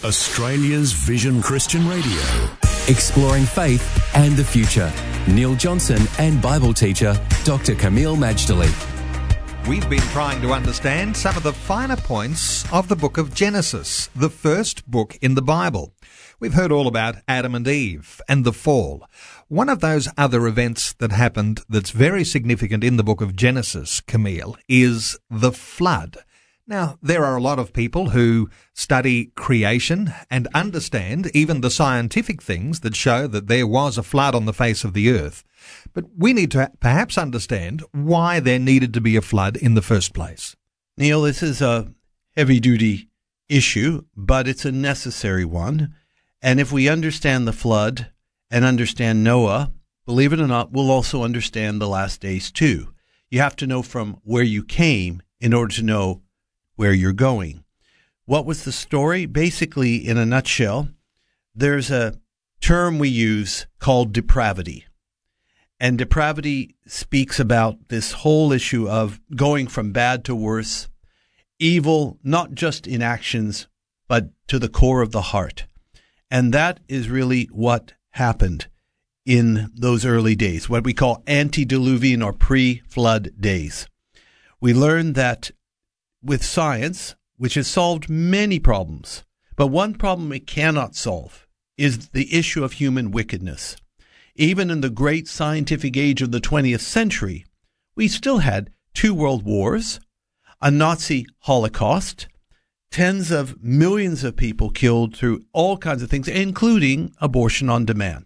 Australia's Vision Christian Radio. Exploring faith and the future. Neil Johnson and Bible teacher Dr. Kameel Majdali. We've been trying to understand some of the finer points of the book of Genesis, the first book in the Bible. We've heard all about Adam and Eve and the fall. One of those other events that happened that's very significant in the book of Genesis, Kameel, is the flood. Now, there are a lot of people who study creation and understand even the scientific things that show that there was a flood on the face of the earth. But we need to perhaps understand why there needed to be a flood in the first place. Neil, this is a heavy-duty issue, but it's a necessary one. And if we understand the flood and understand Noah, believe it or not, we'll also understand the last days too. You have to know from where you came in order to know where you're going. What was the story? Basically, in a nutshell, there's a term we use called depravity. And depravity speaks about this whole issue of going from bad to worse, evil, not just in actions, but to the core of the heart. And that is really what happened in those early days, what we call antediluvian or pre-flood days. We learned that with science, which has solved many problems, but one problem it cannot solve is the issue of human wickedness. Even in the great scientific age of the 20th century, we still had 2 world wars, a Nazi Holocaust, tens of millions of people killed through all kinds of things, including abortion on demand.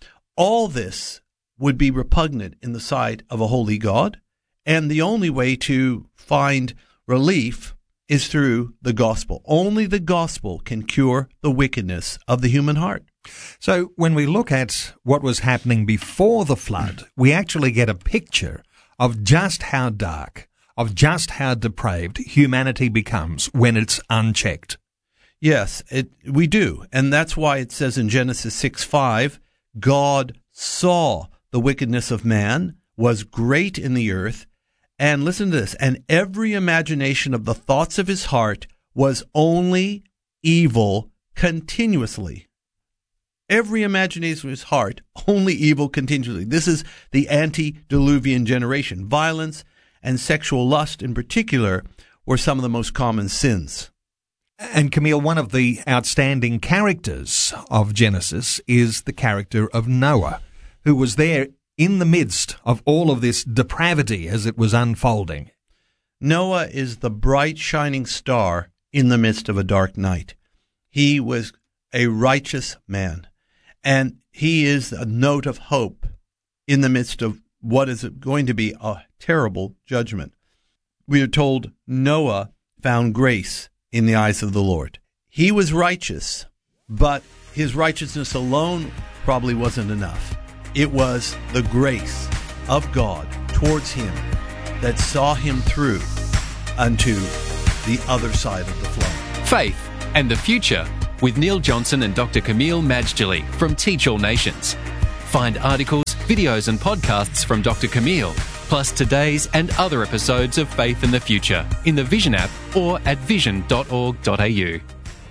All this would be repugnant in the sight of a holy God, and the only way to find relief is through the gospel. Only the gospel can cure the wickedness of the human heart. So when we look at what was happening before the flood, we actually get a picture of just how dark, of just how depraved humanity becomes when it's unchecked. Yes, we do. And that's why it says in Genesis 6:5, God saw the wickedness of man was great in the earth. And listen to this, and every imagination of the thoughts of his heart was only evil continuously. Every imagination of his heart, only evil continuously. This is the antediluvian generation. Violence and sexual lust in particular were some of the most common sins. And Kameel, one of the outstanding characters of Genesis is the character of Noah, who was there in the midst of all of this depravity as it was unfolding. Noah is the bright shining star in the midst of a dark night. He was a righteous man, and he is a note of hope in the midst of what is going to be a terrible judgment. We are told Noah found grace in the eyes of the Lord. He was righteous, but his righteousness alone probably wasn't enough. It was the grace of God towards him that saw him through unto the other side of the flood. Faith and the future with Neil Johnson and Dr. Kameel Majdali from Teach All Nations. Find articles, videos and podcasts from Dr. Kameel, plus today's and other episodes of Faith and the Future in the Vision app or at vision.org.au.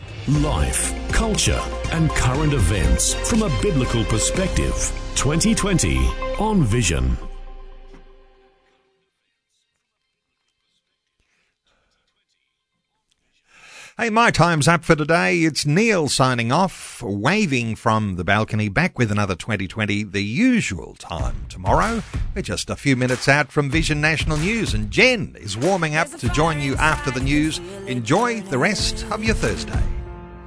Life, culture, and current events from a biblical perspective. 2020 on Vision. Hey, my time's up for today. It's Neil signing off, waving from the balcony, back with another 2020, the usual time tomorrow. We're just a few minutes out from Vision National News, and Jen is warming up to join you after the news. Enjoy the rest of your Thursday.